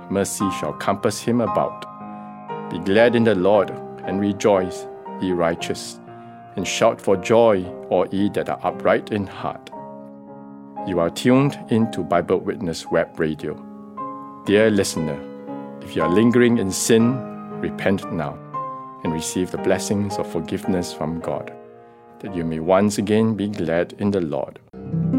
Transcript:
mercy shall compass him about. Be glad in the Lord, and rejoice, ye righteous, and shout for joy, all ye that are upright in heart. You are tuned into Bible Witness Web Radio. Dear listener, if you are lingering in sin, repent now and receive the blessings of forgiveness from God, that you may once again be glad in the Lord.